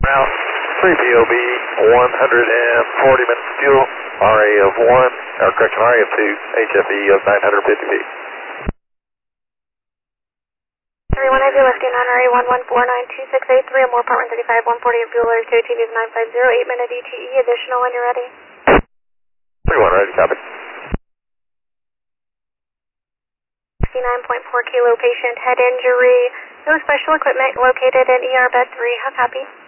Now, 3POB, 140 minutes fuel, RA of 1, or correction, RA of 2, HFE of 950 feet. 31 heavy lifting on RA 11492683, more apartment 35, 140 of fuel, air KTV is 950, 8-minute ETE, additional when you're ready. 31, ready, copy. 69.4 kilo patient head injury, no special equipment located in ER bed 3, how copy?